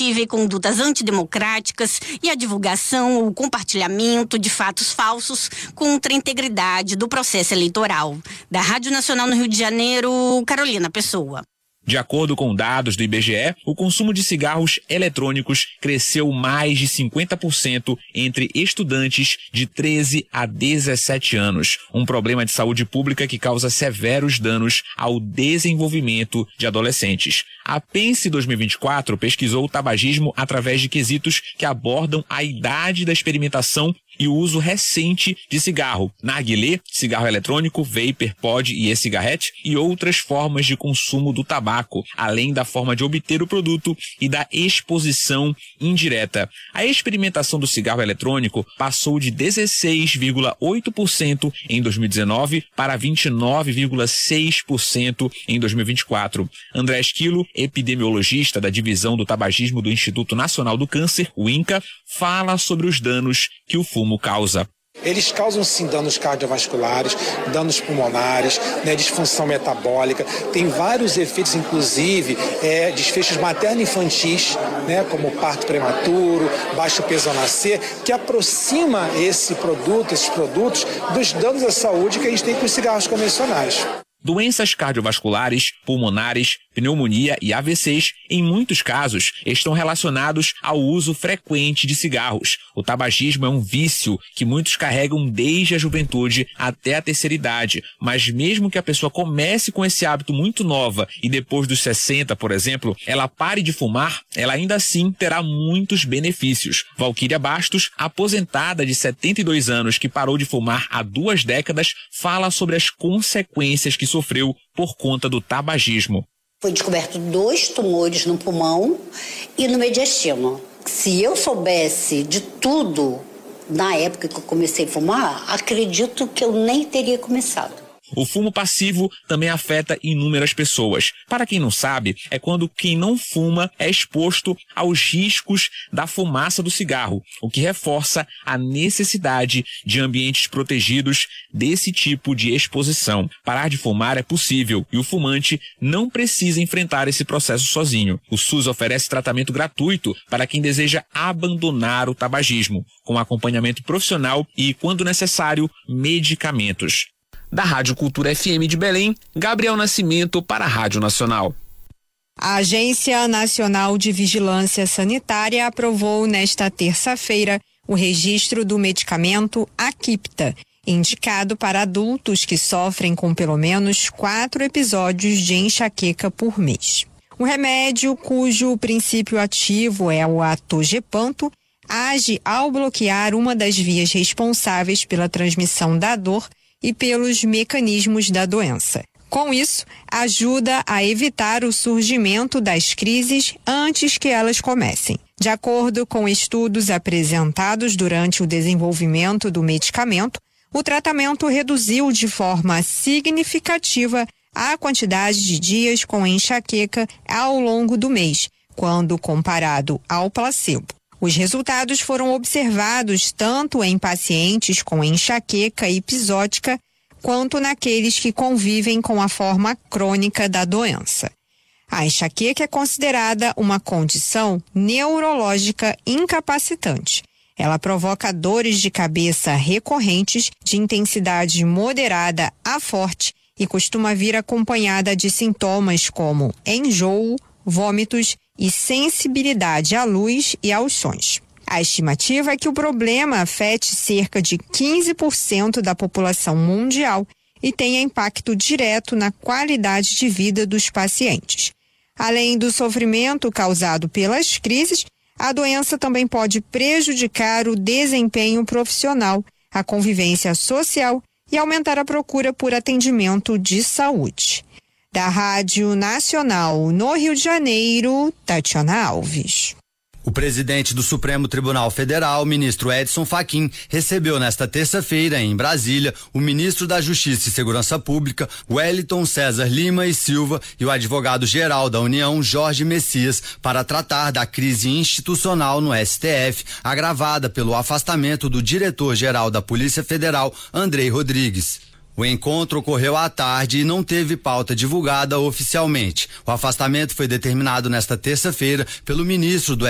iniciativa e condutas antidemocráticas e a divulgação ou compartilhamento de fatos falsos contra a integridade do processo eleitoral. Da Rádio Nacional no Rio de Janeiro, Carolina Pessoa. De acordo com dados do IBGE, o consumo de cigarros eletrônicos cresceu mais de 50% entre estudantes de 13 a 17 anos, um problema de saúde pública que causa severos danos ao desenvolvimento de adolescentes. A Pense 2024 pesquisou o tabagismo através de quesitos que abordam a idade da experimentação e o uso recente de cigarro, narguilé, cigarro eletrônico, vapor, pod e e-cigarrete e outras formas de consumo do tabaco, além da forma de obter o produto e da exposição indireta. A experimentação do cigarro eletrônico passou de 16,8% em 2019 para 29,6% em 2024. André Esquilo, epidemiologista da Divisão do Tabagismo do Instituto Nacional do Câncer, o INCA, fala sobre os danos que o fumo causa. Eles causam sim danos cardiovasculares, danos pulmonares, disfunção metabólica, tem vários efeitos, inclusive desfechos materno-infantis, como parto prematuro, baixo peso ao nascer, que aproxima esses produtos dos danos à saúde que a gente tem com os cigarros convencionais. Doenças cardiovasculares, pulmonares, pneumonia e AVCs, em muitos casos, estão relacionados ao uso frequente de cigarros. O tabagismo é um vício que muitos carregam desde a juventude até a terceira idade, mas mesmo que a pessoa comece com esse hábito muito nova e depois dos 60, por exemplo, ela pare de fumar, ela ainda assim terá muitos benefícios. Valquíria Bastos, aposentada de 72 anos que parou de fumar há 2 décadas, fala sobre as consequências que sofreu por conta do tabagismo. Foi descoberto 2 tumores no pulmão e no mediastino. Se eu soubesse de tudo na época que eu comecei a fumar, acredito que eu nem teria começado. O fumo passivo também afeta inúmeras pessoas. Para quem não sabe, é quando quem não fuma é exposto aos riscos da fumaça do cigarro, o que reforça a necessidade de ambientes protegidos desse tipo de exposição. Parar de fumar é possível e o fumante não precisa enfrentar esse processo sozinho. O SUS oferece tratamento gratuito para quem deseja abandonar o tabagismo, com acompanhamento profissional e, quando necessário, medicamentos. Da Rádio Cultura FM de Belém, Gabriel Nascimento para a Rádio Nacional. A Agência Nacional de Vigilância Sanitária aprovou nesta terça-feira o registro do medicamento Aquipta, indicado para adultos que sofrem com pelo menos 4 episódios de enxaqueca por mês. O remédio, cujo princípio ativo é o atogepanto, age ao bloquear uma das vias responsáveis pela transmissão da dor e pelos mecanismos da doença. Com isso, ajuda a evitar o surgimento das crises antes que elas comecem. De acordo com estudos apresentados durante o desenvolvimento do medicamento, o tratamento reduziu de forma significativa a quantidade de dias com enxaqueca ao longo do mês, quando comparado ao placebo. Os resultados foram observados tanto em pacientes com enxaqueca episódica quanto naqueles que convivem com a forma crônica da doença. A enxaqueca é considerada uma condição neurológica incapacitante. Ela provoca dores de cabeça recorrentes de intensidade moderada a forte e costuma vir acompanhada de sintomas como enjoo, vômitos e sensibilidade à luz e aos sons. A estimativa é que o problema afete cerca de 15% da população mundial e tenha impacto direto na qualidade de vida dos pacientes. Além do sofrimento causado pelas crises, a doença também pode prejudicar o desempenho profissional, a convivência social e aumentar a procura por atendimento de saúde. Da Rádio Nacional no Rio de Janeiro, Tatiana Alves. O presidente do Supremo Tribunal Federal, ministro Edson Fachin, recebeu nesta terça-feira, em Brasília, o ministro da Justiça e Segurança Pública, Wellington César Lima e Silva, e o advogado-geral da União, Jorge Messias, para tratar da crise institucional no STF, agravada pelo afastamento do diretor-geral da Polícia Federal, Andrei Rodrigues. O encontro ocorreu à tarde e não teve pauta divulgada oficialmente. O afastamento foi determinado nesta terça-feira pelo ministro do